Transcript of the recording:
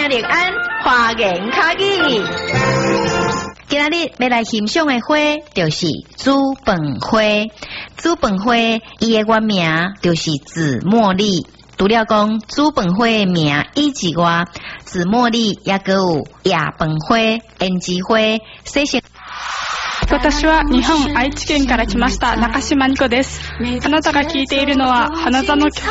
听立安花言巧语。今仔日要来欣赏的花，就是紫本花。紫本花伊的原名就是紫茉莉。除了讲紫本花的名以之外，紫茉莉也个有夜本花、胭脂花、水仙。 私は日本愛知県から来ました中島ニコです。あなたが聞いているのは花座の